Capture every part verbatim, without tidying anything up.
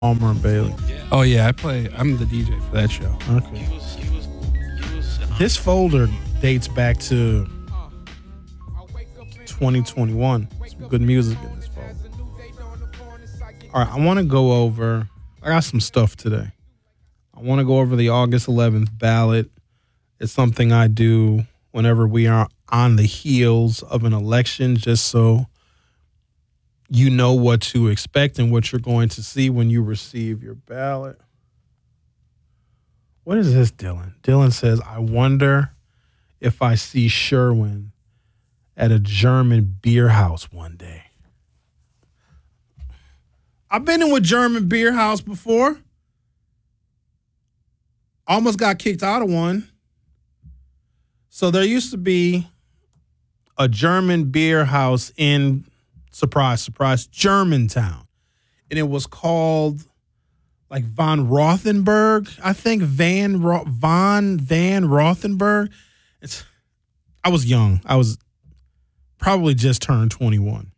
Palmer and Bailey. Oh yeah, I play. I'm the D J for that show. Okay. This folder dates back to twenty twenty-one. Some good music in this folder. All right, I want to go over. I got some stuff today. I want to go over the August eleventh ballot. It's something I do whenever we are on the heels of an election, just so you know what to expect and what you're going to see when you receive your ballot. What is this, Dylan? Dylan says, I wonder if I see Sherwin at a German beer house one day. I've been in a German beer house before. Almost got kicked out of one. So there used to be a German beer house in, surprise, surprise, Germantown. And it was called like Von Rothenberg, I think Van Ro- Von Van Rothenberg. It's, I was young. I was probably just turned twenty-one.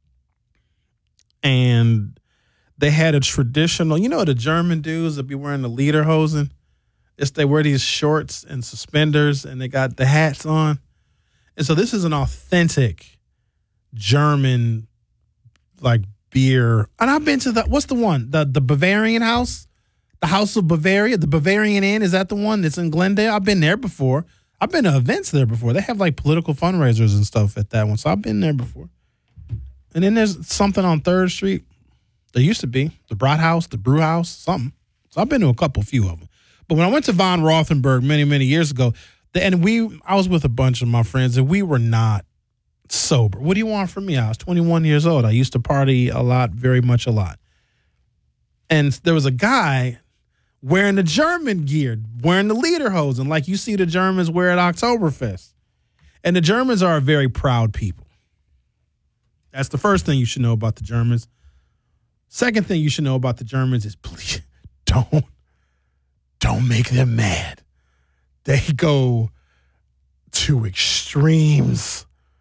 And they had a traditional, you know, the German dudes that be wearing the lederhosen. It's they wear these shorts and suspenders and they got the hats on. And so this is an authentic German like beer. And I've been to the, what's the one? The the Bavarian House? The House of Bavaria? The Bavarian Inn? Is that the one that's in Glendale? I've been there before. I've been to events there before. They have like political fundraisers and stuff at that one. So I've been there before. And then there's something on third Street. There used to be. The Brat House, the Brew House, something. So I've been to a couple, few of them. But when I went to Von Rothenberg many, many years ago, the, and we, I was with a bunch of my friends, and we were not sober. What do you want from me? I was twenty-one years old. I used to party a lot, very much a lot. And there was a guy wearing the German gear, wearing the lederhosen, like you see the Germans wear at Oktoberfest. And the Germans are a very proud people. That's the first thing you should know about the Germans. Second thing you should know about the Germans is please don't, don't make them mad. They go to extremes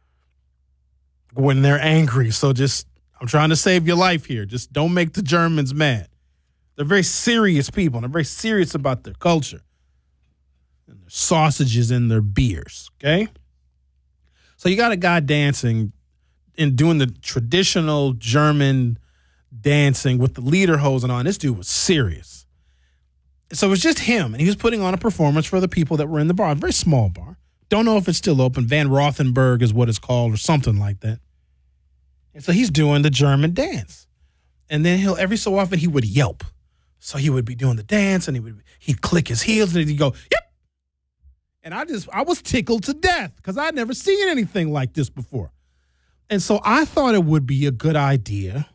when they're angry. So just, I'm trying to save your life here. Just don't make the Germans mad. They're very serious people, and they're very serious about their culture and their sausages and their beers, okay? So you got a guy dancing and doing the traditional German dancing with the lederhosen on. This dude was serious. So it was just him, and he was putting on a performance for the people that were in the bar. A very small bar. Don't know if it's still open. Van Rothenberg is what it's called or something like that. And so he's doing the German dance. And then he'll, every so often, he would yelp. So he would be doing the dance, and he would he'd click his heels, and he'd go, yep. And I just, I was tickled to death because I'd never seen anything like this before. And so I thought it would be a good idea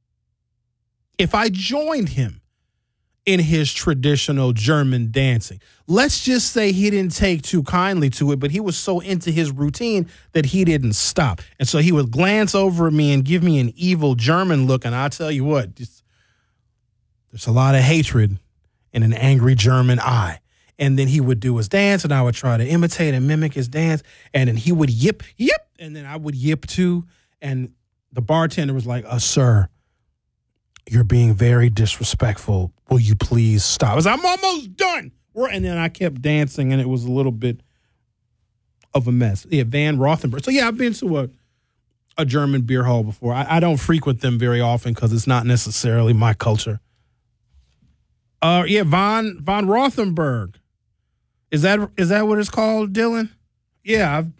if I joined him in his traditional German dancing. Let's just say he didn't take too kindly to it, but he was so into his routine that he didn't stop. And so he would glance over at me and give me an evil German look, and I'll tell you what, just, there's a lot of hatred in an angry German eye. And then he would do his dance, and I would try to imitate and mimic his dance, and then he would yip, yip, and then I would yip too, and the bartender was like, uh, sir, you're being very disrespectful. Will you please stop? I was like, I'm almost done. And then I kept dancing, and it was a little bit of a mess. Yeah, Van Rothenberg. So, yeah, I've been to a, a German beer hall before. I, I don't frequent them very often because it's not necessarily my culture. Uh, yeah, Von Von Rothenberg. Is that is that what it's called, Dylan? Yeah, I've,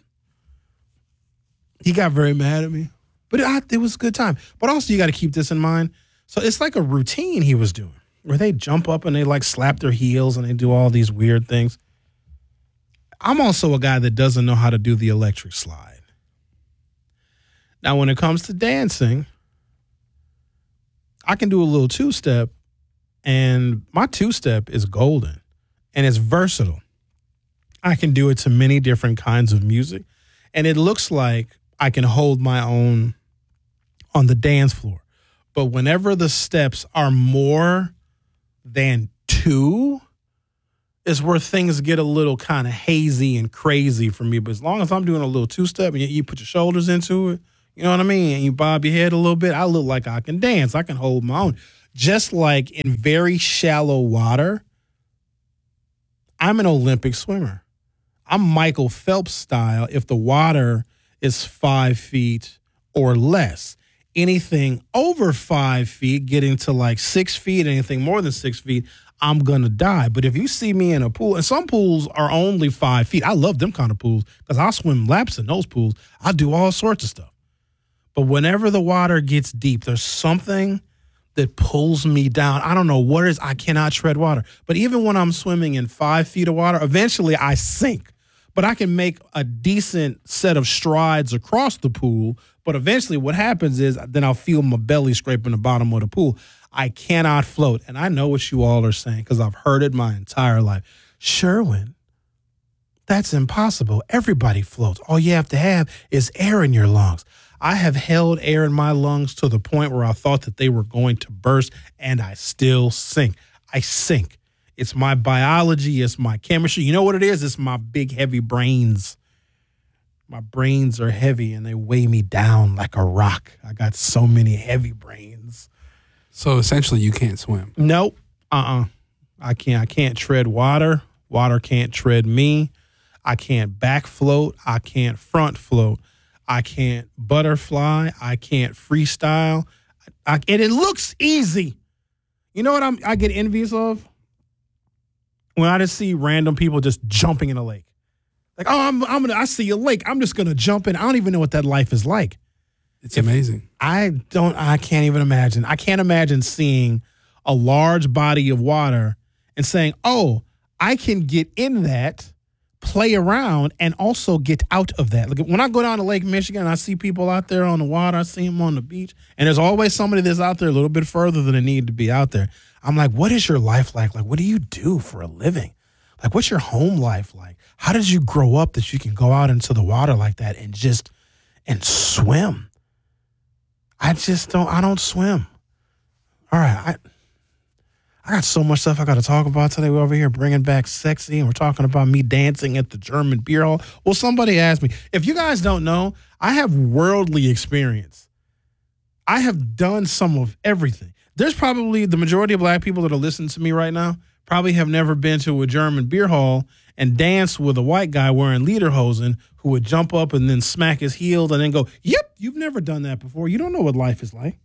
he got very mad at me. But it, it was a good time. But also, you got to keep this in mind. So it's like a routine he was doing where they jump up and they like slap their heels and they do all these weird things. I'm also a guy that doesn't know how to do the electric slide. Now, when it comes to dancing, I can do a little two-step, and my two-step is golden and it's versatile. I can do it to many different kinds of music, and it looks like I can hold my own on the dance floor. But whenever the steps are more than two is where things get a little kind of hazy and crazy for me. But as long as I'm doing a little two-step and you, you put your shoulders into it, you know what I mean, and you bob your head a little bit, I look like I can dance. I can hold my own. just like in very shallow water, I'm an Olympic swimmer. I'm Michael Phelps style if the water is five feet or less. Anything over five feet, getting to like six feet, anything more than six feet, I'm going to die. But if you see me in a pool, and some pools are only five feet. I love them kind of pools because I'll swim laps in those pools. I do all sorts of stuff. But whenever the water gets deep, there's something that pulls me down. I don't know what it is. I cannot tread water. But even when I'm swimming in five feet of water, eventually I sink. But I can make a decent set of strides across the pool. But eventually what happens is then I'll feel my belly scraping the bottom of the pool. I cannot float. And I know what you all are saying because I've heard it my entire life. Sherwin, that's impossible. Everybody floats. All you have to have is air in your lungs. I have held air in my lungs to the point where I thought that they were going to burst, and I still sink. I sink. It's my biology. It's my chemistry. You know what it is? It's my big, heavy brains. My brains are heavy, and they weigh me down like a rock. I got so many heavy brains. So essentially, you can't swim. Nope. Uh-uh. I can't. I can't tread water. Water can't tread me. I can't back float. I can't front float. I can't butterfly. I can't freestyle. I, and it looks easy. You know what I'm, I get envious of? When I just see random people just jumping in a lake. Like, oh, I'm, I'm gonna, I see a lake. I'm just going to jump in. I don't even know what that life is like. It's if, amazing. I don't, I can't even imagine. I can't imagine seeing a large body of water and saying, oh, I can get in that, play around, and also get out of that. Like when I go down to Lake Michigan and I see people out there on the water, I see them on the beach, and there's always somebody that's out there a little bit further than they need to be out there. I'm like, what is your life like? Like, what do you do for a living? Like, what's your home life like? How did you grow up that you can go out into the water like that and just, and swim? I just don't, I don't swim. All right, I I got so much stuff I got to talk about today. We're over here bringing back sexy, and we're talking about me dancing at the German beer hall. Well, somebody asked me, if you guys don't know, I have worldly experience. I have done some of everything. There's probably the majority of black people that are listening to me right now probably have never been to a German beer hall and danced with a white guy wearing lederhosen who would jump up and then smack his heels and then go, yep, you've never done that before. You don't know what life is like.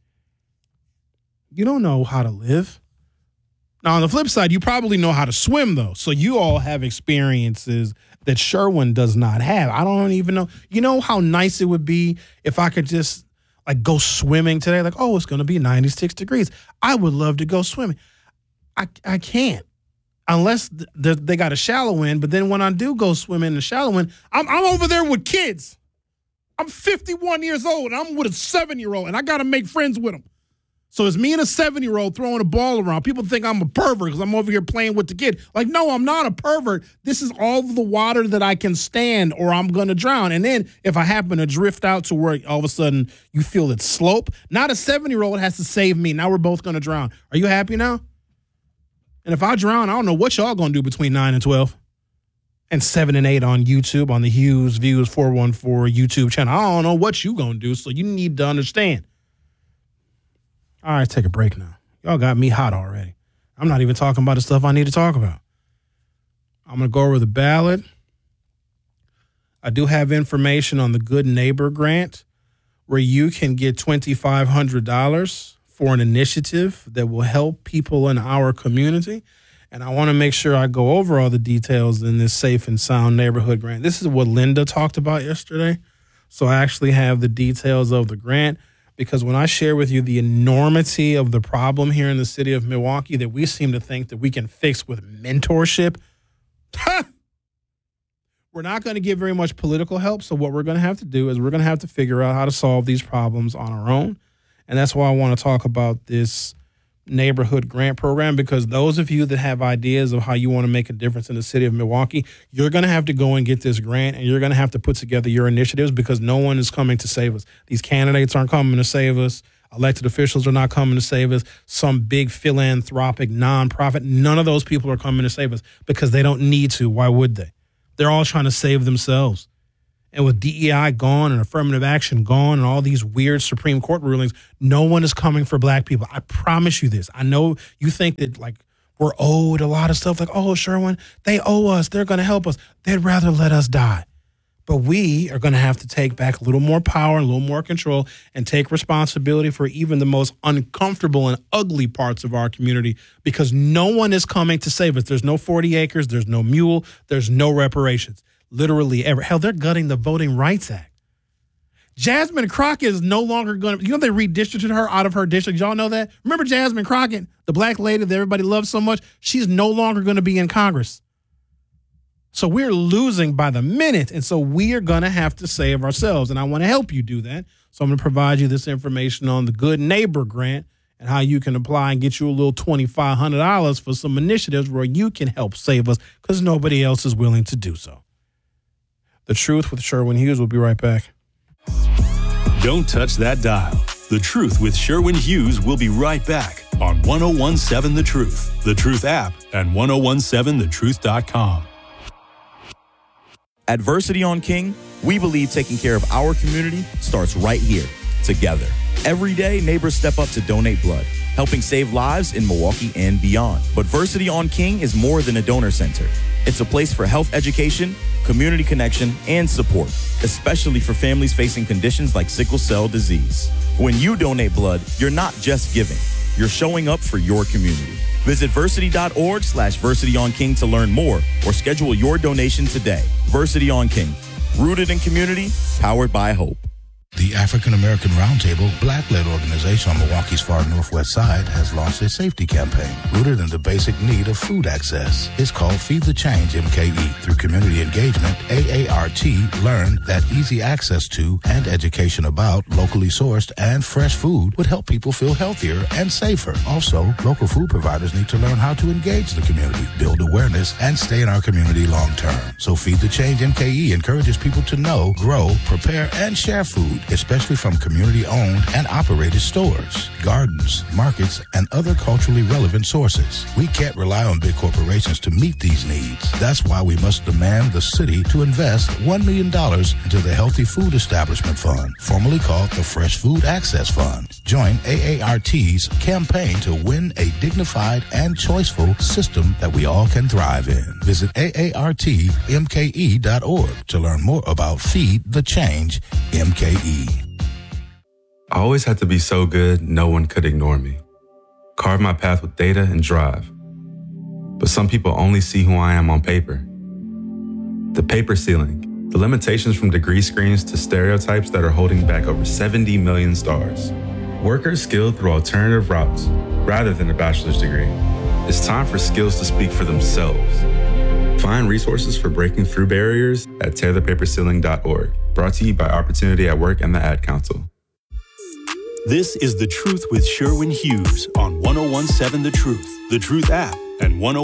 You don't know how to live. Now, on the flip side, you probably know how to swim, though. So you all have experiences that Sherwin does not have. I don't even know. You know how nice it would be if I could just, like, go swimming today? Like, oh, it's going to be ninety-six degrees. I would love to go swimming. I, I can't unless th- they got a shallow end. But then when I do go swimming in the shallow end, I'm, I'm over there with kids. I'm fifty-one years old, and I'm with a seven-year-old, and I got to make friends with them. So it's me and a seven-year-old throwing a ball around. People think I'm a pervert because I'm over here playing with the kid. Like, no, I'm not a pervert. This is all the water that I can stand or I'm going to drown. And then if I happen to drift out to where all of a sudden you feel its slope, not a seven-year-old has to save me. Now we're both going to drown. Are you happy now? And if I drown, I don't know what y'all going to do between nine and twelve. And seven and eight on YouTube, on the Hughes Views four one four YouTube channel. I don't know what you going to do, so you need to understand. All right, take a break now. Y'all got me hot already. I'm not even talking about the stuff I need to talk about. I'm going to go over the ballot. I do have information on the Good Neighbor Grant where you can get twenty-five hundred dollars for an initiative that will help people in our community. And I want to make sure I go over all the details in this Safe and Sound Neighborhood Grant. This is what Linda talked about yesterday. So I actually have the details of the grant. Because when I share with you the enormity of the problem here in the city of Milwaukee that we seem to think that we can fix with mentorship, we're not going to get very much political help. So what we're going to have to do is we're going to have to figure out how to solve these problems on our own. And that's why I want to talk about this neighborhood grant program, because those of you that have ideas of how you want to make a difference in the city of Milwaukee, you're going to have to go and get this grant, and you're going to have to put together your initiatives because no one is coming to save us. These candidates aren't coming to save us. Elected officials are not coming to save us. Some big philanthropic nonprofit, none of those people are coming to save us because they don't need to. Why would they? They're all trying to save themselves. And with D E I gone and affirmative action gone and all these weird Supreme Court rulings, no one is coming for black people. I promise you this. I know you think that like we're owed a lot of stuff like, oh, Sherwin, they owe us. They're going to help us. They'd rather let us die. But we are going to have to take back a little more power, a little more control, and take responsibility for even the most uncomfortable and ugly parts of our community because no one is coming to save us. There's no forty acres. There's no mule. There's no reparations. Literally ever. Hell, they're gutting the Voting Rights Act. Jasmine Crockett is no longer going to, you know, they redistricted her out of her district. Y'all know that? Remember Jasmine Crockett, the black lady that everybody loves so much? She's no longer going to be in Congress. So we're losing by the minute. And so we are going to have to save ourselves. And I want to help you do that. So I'm going to provide you this information on the Good Neighbor Grant and how you can apply and get you a little twenty-five hundred dollars for some initiatives where you can help save us because nobody else is willing to do so. The Truth with Sherwin Hughes. We'll be right back. Don't touch that dial. The Truth with Sherwin Hughes will be right back on one oh one seven The Truth, The Truth app, and ten seventeen the truth dot com. At Versity on King, we believe taking care of our community starts right here, together. Every day, neighbors step up to donate blood, helping save lives in Milwaukee and beyond. But Versity on King is more than a donor center. It's a place for health education, community connection, and support, especially for families facing conditions like sickle cell disease. When you donate blood, you're not just giving, you're showing up for your community. Visit versity.org slash Versity on King to learn more or schedule your donation today. Versity on King, rooted in community, powered by hope. The African American Roundtable, black-led organization on Milwaukee's far northwest side, has launched a safety campaign rooted in the basic need of food access. It's called Feed the Change M K E. Through community engagement, A A R T learned that easy access to and education about locally sourced and fresh food would help people feel healthier and safer. Also, local food providers need to learn how to engage the community, build awareness, and stay in our community long-term. So Feed the Change M K E encourages people to know, grow, prepare, and share food, especially from community-owned and operated stores, gardens, markets, and other culturally relevant sources. We can't rely on big corporations to meet these needs. That's why we must demand the city to invest one million dollars into the Healthy Food Establishment Fund, formerly called the Fresh Food Access Fund. Join A A R T's campaign to win a dignified and choiceful system that we all can thrive in. Visit A A R T M K E dot org to learn more about Feed the Change M K E. I always had to be so good, no one could ignore me. Carve my path with data and drive. But some people only see who I am on paper. The paper ceiling, the limitations from degree screens to stereotypes that are holding back over seventy million stars. Workers skilled through alternative routes rather than a bachelor's degree. It's time for skills to speak for themselves. Find resources for breaking through barriers at tear the paper ceiling dot org. Brought to you by Opportunity at Work and the Ad Council. This is The Truth with Sherwin Hughes on ten seventeen The Truth, The Truth app, and ten